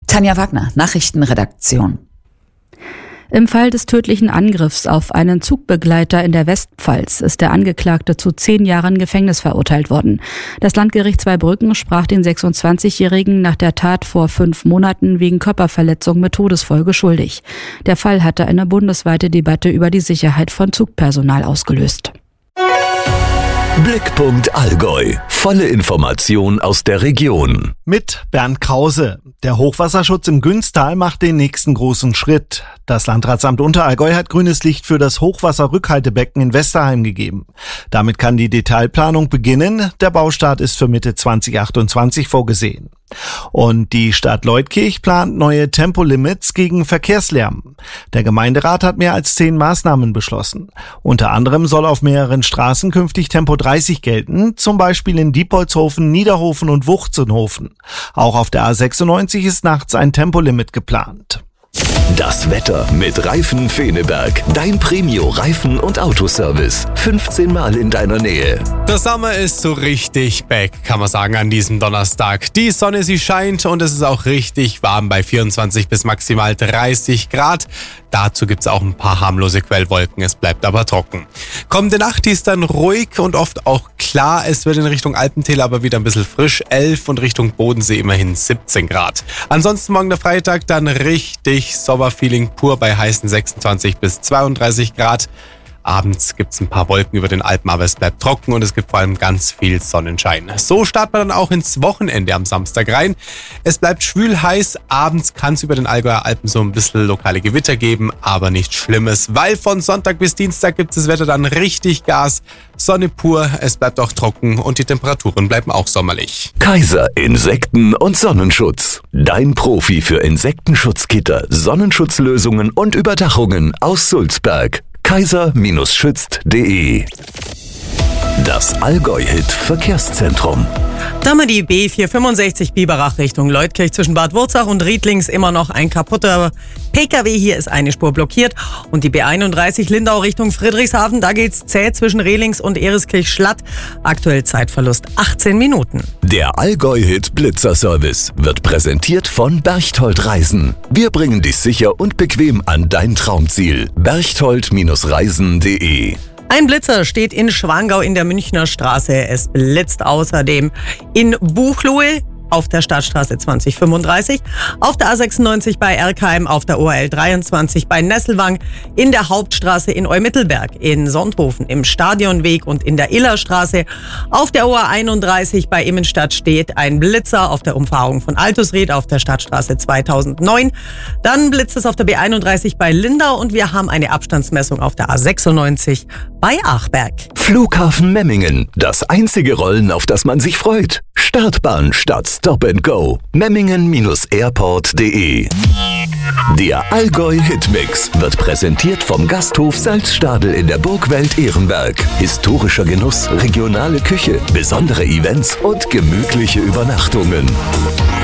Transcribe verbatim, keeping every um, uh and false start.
Tanja Wagner, Nachrichtenredaktion. Im Fall des tödlichen Angriffs auf einen Zugbegleiter in der Westpfalz ist der Angeklagte zu zehn Jahren Gefängnis verurteilt worden. Das Landgericht Zweibrücken sprach den sechsundzwanzigjährigen nach der Tat vor fünf Monaten wegen Körperverletzung mit Todesfolge schuldig. Der Fall hatte eine bundesweite Debatte über die Sicherheit von Zugpersonal ausgelöst. Blickpunkt Allgäu. Volle Information aus der Region. Mit Bernd Krause. Der Hochwasserschutz im Günstal macht den nächsten großen Schritt. Das Landratsamt Unterallgäu hat grünes Licht für das Hochwasserrückhaltebecken in Westerheim gegeben. Damit kann die Detailplanung beginnen. Der Baustart ist für Mitte zwanzig achtundzwanzig vorgesehen. Und die Stadt Leutkirch plant neue Tempolimits gegen Verkehrslärm. Der Gemeinderat hat mehr als zehn Maßnahmen beschlossen. Unter anderem soll auf mehreren Straßen künftig Tempo dreißig gelten, zum Beispiel in Diepholzhofen, Niederhofen und Wuchzenhofen. Auch auf der A sechsundneunzig ist nachts ein Tempolimit geplant. Das Wetter mit Reifen Feneberg. Dein Premio-Reifen- und Autoservice. fünfzehn Mal in deiner Nähe. Der Sommer ist so richtig back, kann man sagen, an diesem Donnerstag. Die Sonne, sie scheint und es ist auch richtig warm bei vierundzwanzig bis maximal dreißig Grad. Dazu gibt's auch ein paar harmlose Quellwolken, es bleibt aber trocken. Kommende Nacht, die ist dann ruhig und oft auch klar. Es wird in Richtung Alpentäler aber wieder ein bisschen frisch, elf und Richtung Bodensee immerhin siebzehn Grad. Ansonsten morgen der Freitag dann richtig Sommerfeeling pur bei heißen sechsundzwanzig bis zweiunddreißig Grad. Abends gibt's ein paar Wolken über den Alpen, aber es bleibt trocken und es gibt vor allem ganz viel Sonnenschein. So startet man dann auch ins Wochenende am Samstag rein. Es bleibt schwül heiß, abends kann es über den Allgäuer Alpen so ein bisschen lokale Gewitter geben, aber nichts Schlimmes, weil von Sonntag bis Dienstag gibt das Wetter dann richtig Gas. Sonne pur, es bleibt auch trocken und die Temperaturen bleiben auch sommerlich. Kaiser Insekten- und Sonnenschutz. Dein Profi für Insektenschutzgitter, Sonnenschutzlösungen und Überdachungen aus Sulzberg. kaiser schützt punkt de. Das Allgäu-Hit Verkehrszentrum. Da haben wir die B vierhundertfünfundsechzig Biberach Richtung Leutkirch zwischen Bad Wurzach und Riedlings immer noch ein kaputter P K W. Hier ist eine Spur blockiert. Und die B einunddreißig Lindau Richtung Friedrichshafen, da geht's zäh zwischen Rehlings und Ereskirch-Schlatt. Aktuell Zeitverlust achtzehn Minuten. Der Allgäu-Hit Blitzerservice wird präsentiert von Berchtold Reisen. Wir bringen dich sicher und bequem an dein Traumziel. berchtold Reisen punkt de. Ein Blitzer steht in Schwangau in der Münchner Straße. Es blitzt außerdem in Buchloe auf der Stadtstraße zwanzig fünfunddreißig, auf der A sechsundneunzig bei Erkheim, auf der O R L dreiundzwanzig bei Nesselwang, in der Hauptstraße in Eumittelberg, in Sonthofen, im Stadionweg und in der Illerstraße. Auf der O R einunddreißig bei Immenstadt steht ein Blitzer auf der Umfahrung von Altusried auf der Stadtstraße zweitausendneun. Dann blitzt es auf der B einunddreißig bei Lindau und wir haben eine Abstandsmessung auf der A sechsundneunzig bei Achberg. Flughafen Memmingen, das einzige Rollen, auf das man sich freut. Startbahn statt Stop and Go. Memmingen Airport punkt de. Der Allgäu-Hitmix wird präsentiert vom Gasthof Salzstadel in der Burgwelt Ehrenberg. Historischer Genuss, regionale Küche, besondere Events und gemütliche Übernachtungen.